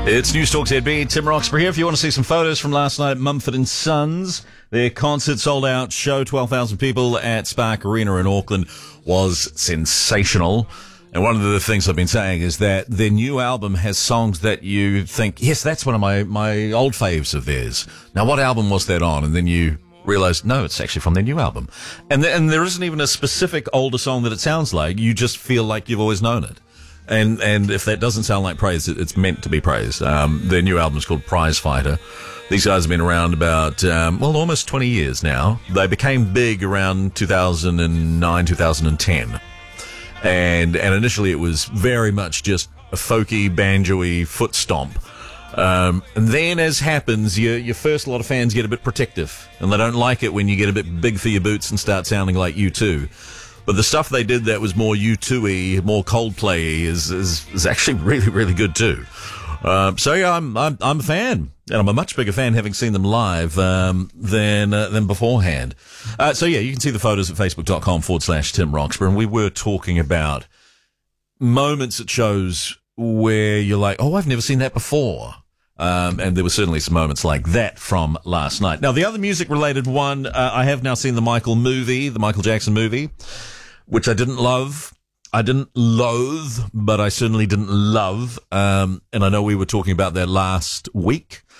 It's News Talk ZB. Tim Roxburgh here. If you want to see some photos from last night at Mumford & Sons, their concert sold out show, 12,000 people at Spark Arena in Auckland, was sensational. And one of the things I've been saying is that their new album has songs that you think, yes, that's one of my old faves of theirs. Now, what album was that on? And then you realize, no, it's actually from their new album. And there isn't even a specific older song that it sounds like. You just feel like you've always known it. And if that doesn't sound like praise, it's meant to be praise. Their new album is called Prize Fighter. These guys have been around about, almost 20 years now. They became big around 2009, 2010. And initially it was very much just a folky, banjo-y foot stomp. And then, as happens, your first lot of fans get a bit protective. And they don't like it when you get a bit big for your boots and start sounding like U2. But the stuff they did that was more U2-y, more Coldplay-y is actually really, really good too. So yeah, I'm a fan, and I'm a much bigger fan having seen them live than beforehand. So yeah, you can see the photos at facebook.com/Tim Roxburgh, and we were talking about moments at shows where you're like, oh, I've never seen that before. And there were certainly some moments like that from last night. Now, the other music-related one, I have now seen the Michael Jackson movie, which I didn't love. I didn't loathe, but I certainly didn't love. And I know we were talking about that last week.